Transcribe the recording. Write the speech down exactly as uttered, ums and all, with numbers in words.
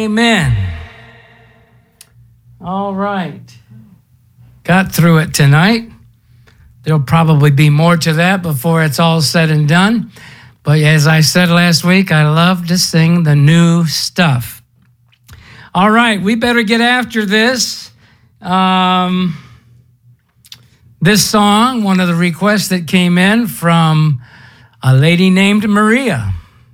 Amen. All right. Got through it tonight. There'll probably be more to that before it's all said and done. But as I said last week, I love to sing the new stuff. All right, we better get after this. Um, this song, one of the requests that came in from a lady named Maria.